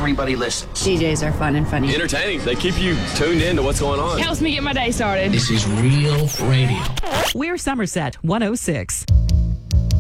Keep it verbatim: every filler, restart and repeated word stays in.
everybody listens. D Js are fun and funny. Entertaining. They keep you tuned in to what's going on. Helps me get my day started. This is real radio. We're Somerset one oh six.